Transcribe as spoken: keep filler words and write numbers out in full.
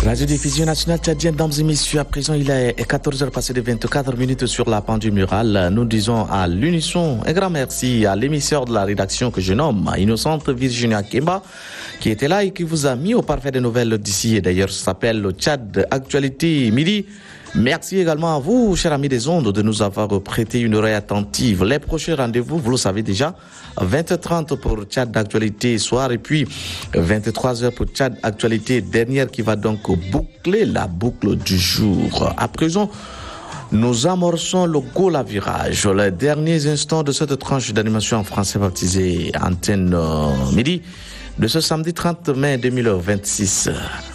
Radio-diffusion nationale tchadienne, dames et messieurs, à présent il est quatorze heures passées de vingt-quatre minutes sur la pendule murale. Nous disons à l'unisson un grand merci à l'émisseur de la rédaction que je nomme Innocente Virginia Kemba, qui était là et qui vous a mis au parfait des nouvelles d'ici et d'ailleurs. Ça s'appelle le Tchad Actualité Midi. Merci également à vous, chers amis des ondes, de nous avoir prêté une oreille attentive. Les prochains rendez-vous, vous le savez déjà, vingt heures trente pour Tchad d'Actualité soir et puis vingt-trois heures pour Tchad Actualité dernière qui va donc boucler la boucle du jour. À présent, nous amorçons le Goal à virage, les derniers instants de cette tranche d'animation en français baptisée Antenne Midi de ce samedi trente mai deux mille vingt-six.